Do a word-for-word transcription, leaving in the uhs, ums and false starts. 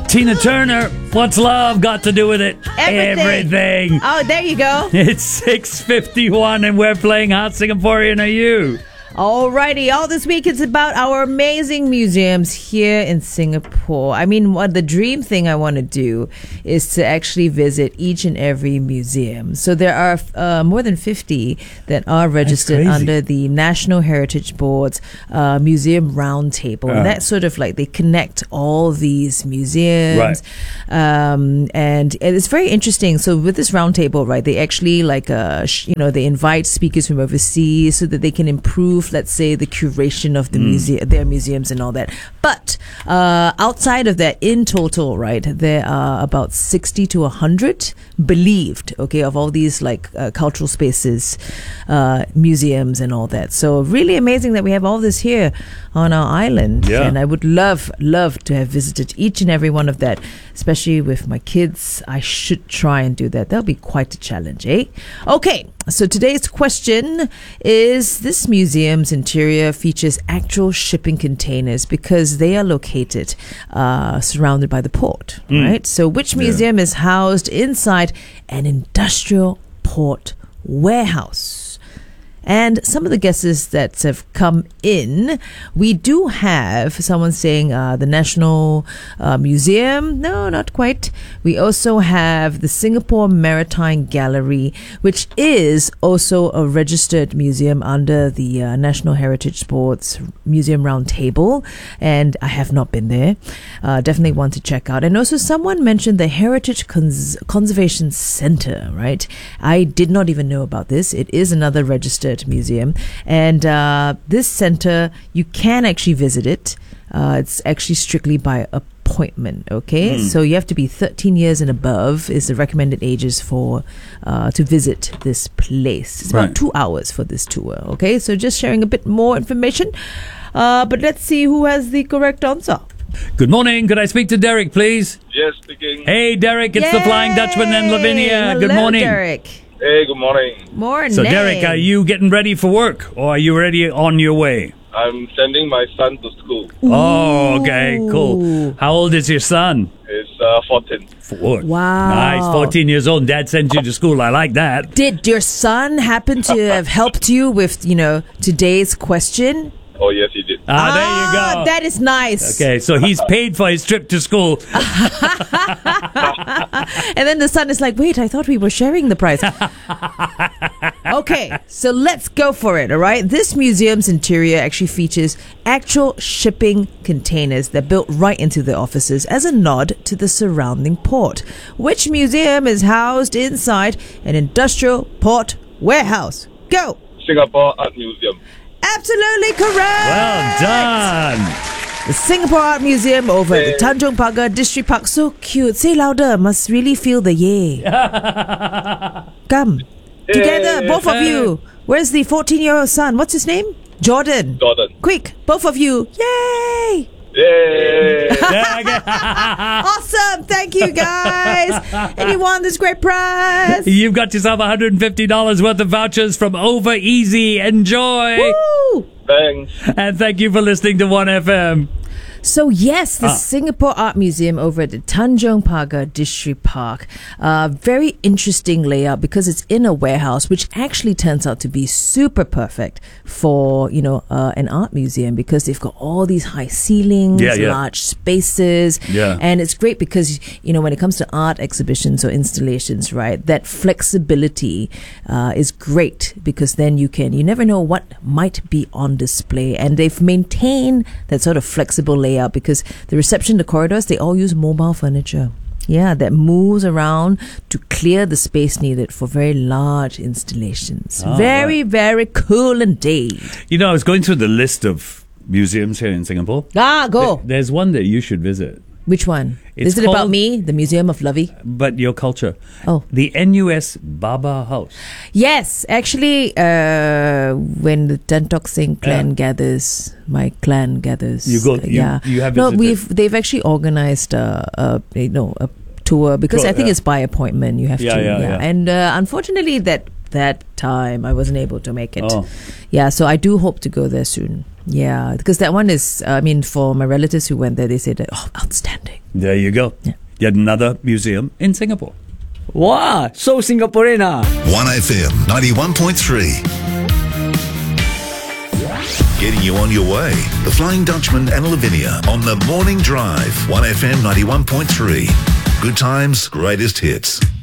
Tina Turner, what's love got to do with it? Everything. Everything. Oh, there you go. It's six fifty-one and we're playing How Singaporean Are You? Alrighty, all this week it's about our amazing museums here in Singapore. I mean, what the dream thing I want to do is to actually visit each and every museum. So there are uh, more than fifty that are registered under the National Heritage Board's uh, Museum Roundtable. Uh. And that's sort of like they connect all these museums. Right. Um, and, and it's very interesting. So with this roundtable, right, they actually like, uh, sh- you know, they invite speakers from overseas so that they can improve, let's say, the curation of the Mm. museum, their museums and all that. But uh, outside of that, in total, right, there are about sixty to one hundred believed, okay, of all these like uh, cultural spaces, uh, museums and all that. So really amazing that we have all this here on our island. Yeah. And I would love, love to have visited each and every one of that, especially with my kids. I should try and do that. That'll be quite a challenge, eh? Okay. So today's question is, this museum's interior features actual shipping containers because they are located uh, surrounded by the port, Mm. right? So which museum yeah. is housed inside an industrial port warehouse? And some of the guesses that have come in, we do have someone saying uh, the National uh, Museum. No, not quite. We also have the Singapore Maritime Gallery, which is also a registered museum under the uh, National Heritage Board's Museum Roundtable. And I have not been there. Uh, definitely want to check out. And also someone mentioned the Heritage Cons- Conservation Centre, right? I did not even know about this. It is another registered museum, and uh, this center, you can actually visit it. Uh, it's actually strictly by appointment, okay? Mm. So you have to be thirteen years and above is the recommended ages for uh, to visit this place. It's about Right. two hours for this tour, okay? So just sharing a bit more information. Uh, but let's see who has the correct answer. Good morning. Could I speak to Derek, please? Yes, speaking. Hey, Derek, it's the Flying Dutchman and Lavinia. Hello, Good morning. Derek. Hey, good morning. Morning. So, Derek, are you getting ready for work or are you ready on your way? I'm sending my son to school. Oh, okay, cool. How old is your son? He's uh, fourteen. Four. Wow. Nice, fourteen years old. Dad sends you to school. I like that. Did your son happen to have helped you with, you know, today's question? Oh, yes, he did. Ah, there you go. That is nice. Okay, so he's paid for his trip to school. And then the son is like, wait, I thought we were sharing the price. Okay, so let's go for it, all right? This museum's interior actually features actual shipping containers that built right into the offices as a nod to the surrounding port. Which museum is housed inside an industrial port warehouse? Go! Singapore Art Museum. Absolutely correct! Well done. The Singapore Art Museum over at the Tanjong Pagar District Park. So cute. Say louder. Must really feel the yay. Come. Together, both of you. Where's the fourteen-year-old son? What's his name? Jordan. Jordan. Quick, both of you. Yay! Yay! Awesome. Thank you, guys. And you won this great prize. You've got yourself one hundred fifty dollars worth of vouchers from Over Easy. Enjoy. Woo! Thanks. And thank you for listening to one F M. So yes, the Ah. Singapore Art Museum over at the Tanjong Pagar District Park. Uh, very interesting layout because it's in a warehouse, which actually turns out to be super perfect for, you know, uh, an art museum because they've got all these high ceilings, Yeah, yeah. large spaces. Yeah. And it's great because, you know, when it comes to art exhibitions or installations, right, that flexibility uh, is great because then you can, you never know what might be on display. And they've maintained that sort of flexible layout because the reception, the corridors, they all use mobile furniture. Yeah, that moves around to clear the space needed for very large installations. Oh, very, right. very cool indeed. You know, I was going through the list of museums here in Singapore. Ah, go. Th- There's one that you should visit, Which one? It's Is it about called- me? The Museum of Lovey? but your culture. Oh. The N U S Baba House. Yes, actually, uh, when the Tan Tock Seng clan Yeah. gathers, my clan gathers. You go- uh, you- yeah. you have no, visited. we've they've actually organised a, a you know a tour because Tour, I think yeah. it's by appointment. You have Yeah, to, yeah, yeah. And uh, unfortunately, that that time I wasn't able to make it. Oh. Yeah, so I do hope to go there soon. Yeah, because that one is, uh, I mean, for my relatives who went there, they said, that, oh, outstanding. There you go. Yeah. Yet another museum in Singapore. Wow, so Singaporean ah. one F M ninety-one point three. Getting you on your way. The Flying Dutchman and Lavinia on the Morning Drive. one F M ninety-one point three. Good times, greatest hits.